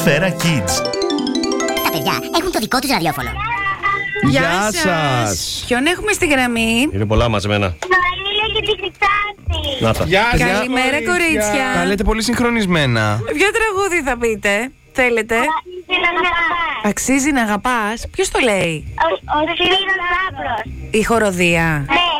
Φέρα Kids. Τα παιδιά έχουν το δικό τους ραδιόφωνο. Γεια σας. Ποιον έχουμε στη γραμμή? Είναι πολλά μαζεμένα. Μαρίλια και τη Χρυσάτη. Να τα. Γεια σας. Καλημέρα, κορίτσια. Τα λέτε πολύ συγχρονισμένα. Ποιο τραγούδι θα πείτε? Θέλετε? Αξίζει να αγαπάς. Ποιος το λέει? Ο Σπύρος Λάμπρος. Η χοροδία. Ναι.